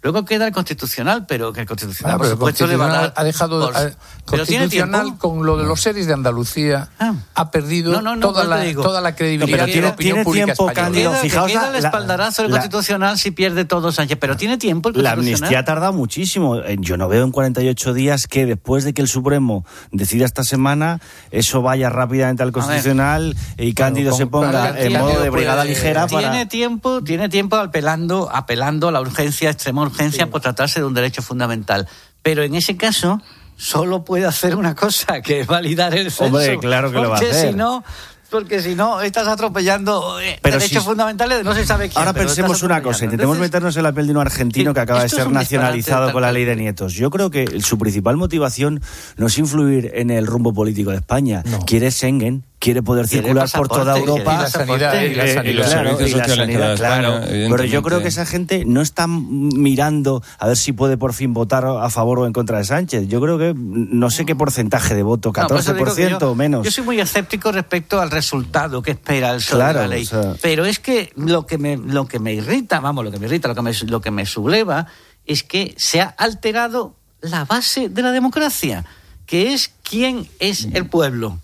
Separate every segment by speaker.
Speaker 1: Luego queda el Constitucional, pero que el Constitucional, por supuesto, le va a dar...
Speaker 2: Ha dejado Constitucional con lo de los series de Andalucía, ha perdido toda la credibilidad de la opinión pública española.
Speaker 1: Queda el espaldarazo del Constitucional si pierde todo Sánchez, pero tiene tiempo el Constitucional.
Speaker 3: La amnistía ha tardado muchísimo. Yo no veo en 48 días que después de que el Supremo decida esta semana, eso vaya rápidamente al Constitucional y Cándido se ponga en modo de brigada ligera
Speaker 1: para... Tiene tiempo apelando a la urgencia, extrema urgencia, por tratarse de un derecho fundamental. Pero en ese caso solo puede hacer una cosa, que es validar el censo.
Speaker 3: Hombre, claro que lo va a hacer.
Speaker 1: Porque si no, estás atropellando derechos fundamentales de no se sabe quién.
Speaker 3: Ahora pensemos una cosa, intentemos meternos en la piel de un argentino que acaba de ser nacionalizado con la ley de nietos. Yo creo que su principal motivación no es influir en el rumbo político de España. No. Quiere Schengen, quiere poder circular por toda Europa.
Speaker 2: Y la sanidad.
Speaker 4: Y los servicios sociales en cada España,
Speaker 3: pero yo creo que esa gente no está mirando a ver si puede por fin votar a favor o en contra de Sánchez. Yo creo que no sé qué porcentaje de voto, 14% o menos.
Speaker 1: Yo soy muy escéptico respecto al resultado que espera el de la ley. Pero es que lo que me irrita, lo que me subleva es que se ha alterado la base de la democracia, que es quién es el pueblo.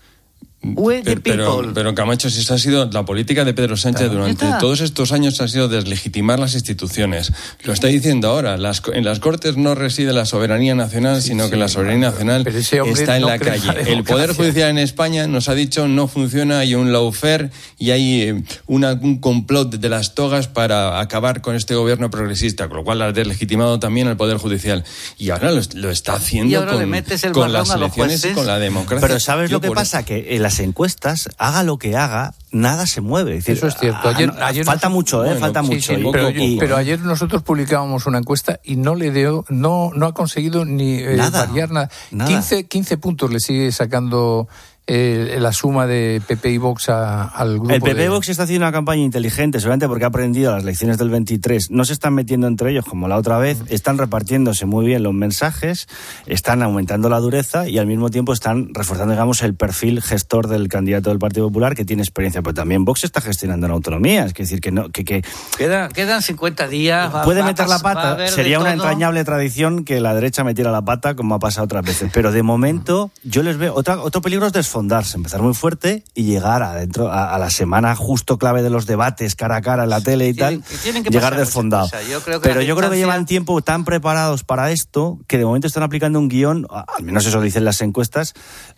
Speaker 4: Pero Camacho, si esa ha sido la política de Pedro Sánchez durante todos estos años, ha sido deslegitimar las instituciones. Lo está diciendo ahora. En las Cortes no reside la soberanía nacional, sino que la soberanía nacional está en la calle. El Poder Judicial en España nos ha dicho no funciona, hay un lawfare y hay un complot de las togas para acabar con este gobierno progresista, con lo cual ha deslegitimado también al Poder Judicial. Y ahora lo está haciendo con las elecciones y con la democracia.
Speaker 3: Pero ¿sabes lo que pasa? Que las encuestas, haga lo que haga, nada se mueve. Es decir,
Speaker 2: eso es cierto. Ayer
Speaker 3: falta mucho, falta mucho.
Speaker 2: Pero ayer nosotros publicábamos una encuesta y no ha conseguido ni variar nada. 15 puntos le sigue sacando la suma de PP y Vox al grupo.
Speaker 3: El PP y Vox está haciendo una campaña inteligente, seguramente porque ha aprendido las lecciones del 23. No se están metiendo entre ellos como la otra vez, están repartiéndose muy bien los mensajes, están aumentando la dureza y al mismo tiempo están reforzando, digamos, el perfil gestor del candidato del Partido Popular, que tiene experiencia. Pero también Vox está gestionando en autonomía, es decir, que no...
Speaker 1: Quedan 50 días.
Speaker 3: Puede meter la pata. Sería una entrañable tradición que la derecha metiera la pata, como ha pasado otras veces. Pero de momento, yo les veo... Otro peligro es desfondarse, empezar muy fuerte y llegar adentro a la semana justo clave de los debates cara a cara en la tele y llegar desfondado. Pero yo creo que llevan tiempo tan preparados para esto que de momento están aplicando un guión, al menos eso dicen las encuestas,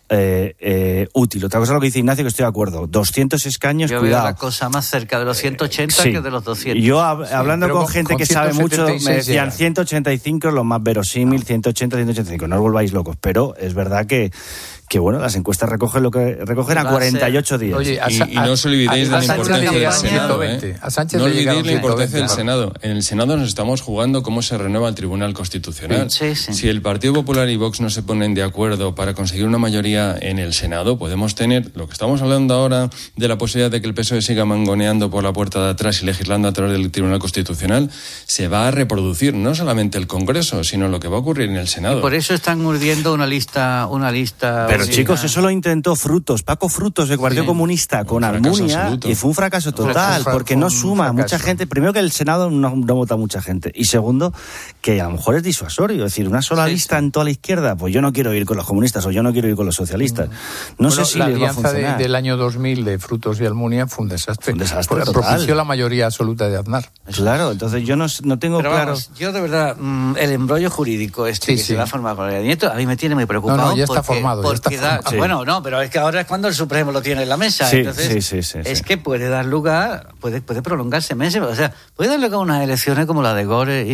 Speaker 3: útil. Otra cosa es lo que dice Ignacio, que estoy de acuerdo. 200 escaños,
Speaker 1: yo
Speaker 3: cuidado.
Speaker 1: Veo la cosa más cerca de los 180 que de los 200.
Speaker 3: Yo hablando con gente que sabe mucho, me decían 185 es lo más verosímil, 180, 185. No os volváis locos, pero es verdad que bueno, las encuestas recogen lo que recogen a 48 días.
Speaker 4: Oye, y no os olvidéis de la importancia del Senado. No olvidéis la importancia del Senado. En el Senado nos estamos jugando cómo se renueva el Tribunal Constitucional.
Speaker 1: Sí.
Speaker 4: Si el Partido Popular y Vox no se ponen de acuerdo para conseguir una mayoría en el Senado, podemos tener lo que estamos hablando ahora de la posibilidad de que el PSOE siga mangoneando por la puerta de atrás y legislando a través del Tribunal Constitucional. Se va a reproducir no solamente el Congreso, sino lo que va a ocurrir en el Senado.
Speaker 1: Y por eso están urdiendo una lista.
Speaker 3: Pero chicos, eso lo intentó Paco Frutos del Partido Comunista con Almunia y fue un fracaso total, porque no suma mucha gente. Primero, que el Senado no vota mucha gente, y segundo, que a lo mejor es disuasorio, es decir, una sola lista en toda la izquierda, pues yo no quiero ir con los comunistas o yo no quiero ir con los socialistas. No sé si
Speaker 2: la
Speaker 3: les va a funcionar.
Speaker 2: alianza del año 2000 de Frutos y Almunia fue un desastre. Propició la mayoría absoluta de Aznar.
Speaker 3: Claro, entonces yo no tengo claro.
Speaker 1: Vamos, yo de verdad, el embrollo jurídico se va a formar con el nieto, a mí me tiene muy preocupado.
Speaker 2: No, ya está formado.
Speaker 1: Bueno, no, pero es que ahora es cuando el Supremo lo tiene en la mesa. Entonces, es que puede dar lugar, puede prolongarse meses. O sea, puede dar lugar a unas elecciones como la de Gore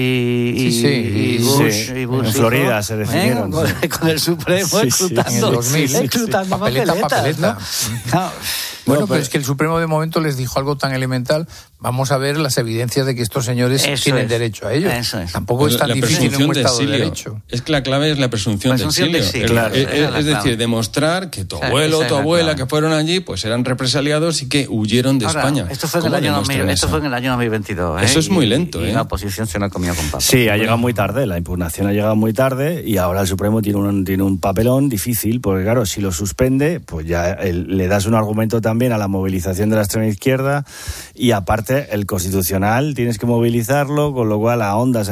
Speaker 1: y Bush.
Speaker 3: En Florida se definieron.
Speaker 1: Con el Supremo escrutando.
Speaker 2: En el 2000,
Speaker 1: escrutando
Speaker 2: papeleta. ¿No? Bueno, pero es que el Supremo de momento les dijo algo tan elemental. Vamos a ver las evidencias de que estos señores tienen derecho a ello. Tampoco es tan difícil en un Estado de Derecho.
Speaker 4: Es que la clave es la presunción de exilio.
Speaker 3: Claro.
Speaker 4: Es decir, demostrar que tu abuelo o tu abuela que fueron allí pues eran represaliados y que huyeron de España.
Speaker 1: Esto fue en el año 2022.
Speaker 4: Eso es muy lento.
Speaker 1: Y la oposición se lo ha comido con papas.
Speaker 3: Sí, ha llegado muy tarde. La impugnación ha llegado muy tarde y ahora el Supremo tiene un papelón difícil, porque claro, si lo suspende, pues ya le das un argumento también a la movilización de la extrema izquierda, y aparte el Constitucional tienes que movilizarlo, con lo cual a ondas